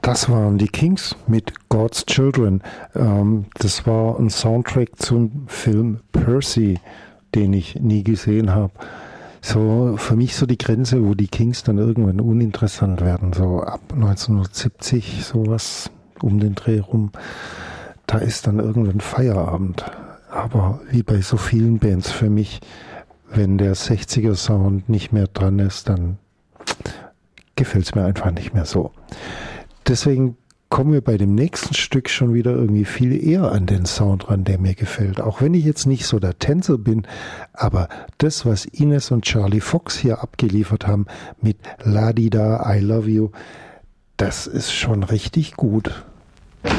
Das waren die Kings mit God's Children. Das war ein Soundtrack zum Film Percy, den ich nie gesehen habe. So für mich so die Grenze, wo die Kings dann irgendwann uninteressant werden, so ab 1970, sowas um den Dreh rum. Da ist dann irgendwann Feierabend. Aber wie bei so vielen Bands für mich, wenn der 60er Sound nicht mehr dran ist, dann gefällt es mir einfach nicht mehr so. Deswegen kommen wir bei dem nächsten Stück schon wieder irgendwie viel eher an den Sound ran, der mir gefällt. Auch wenn ich jetzt nicht so der Tänzer bin, aber das, was Ines und Charlie Fox hier abgeliefert haben mit La Di Da, I Love You, das ist schon richtig gut.